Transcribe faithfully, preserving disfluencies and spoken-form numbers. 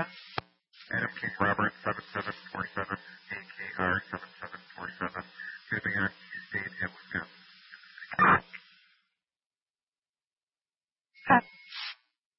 Adam King Robert, seven seven four seven, A K R seven seven four seven, shipping on Tuesday in Wisconsin.